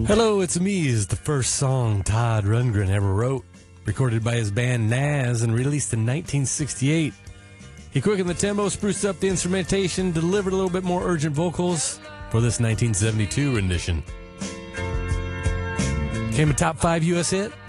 Hello, It's Me is the first song Todd Rundgren ever wrote, recorded by his band Nazz and released in 1968. He quickened the tempo, spruced up the instrumentation, delivered a little bit more urgent vocals for this 1972 rendition. Became a top 5 U.S. hit,